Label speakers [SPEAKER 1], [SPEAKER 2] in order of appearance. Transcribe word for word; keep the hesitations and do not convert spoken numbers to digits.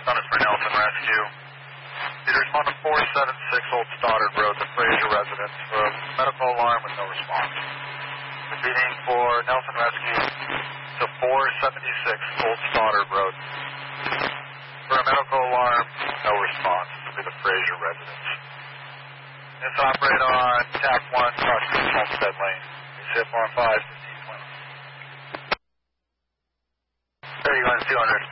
[SPEAKER 1] Summit for Nelson Rescue. Please respond to four seven six Old Stoddard Road, the Fraser residence, for a medical alarm with no response. Repeating for Nelson Rescue to four seventy-six Old Stoddard Road. For a medical alarm, no response. This will be the Fraser residence. This operator on T A C one, crossing Homestead Lane. C F R five, fifteen twenty. thirty-one two hundred.